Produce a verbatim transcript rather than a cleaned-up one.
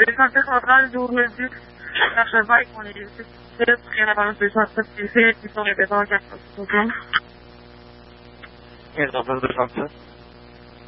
interessante rodare due mesi lascia vai con il sistema che era il sistema di sono che sono già fatto. Nie, no, bez dystansu.